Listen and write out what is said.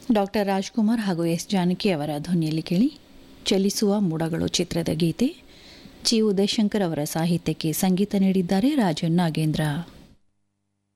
Doctor Rajkumar ಹಾಗೂ S Janaki ಅವರ ಧ್ವನಿಯಲ್ಲಿ ಕೇಳಿ ಚಲಿಸುವ ಮೋಡಗಳು ಚಿತ್ರದ ಗೀತೆ. ಚಿ ಉದಯಶಂಕರ್ ಅವರ ಸಾಹಿತ್ಯಕ್ಕೆ ಸಂಗೀತ ನೀಡಿದ್ದಾರೆ ರಾಜನ್ ನಾಗೇಂದ್ರ.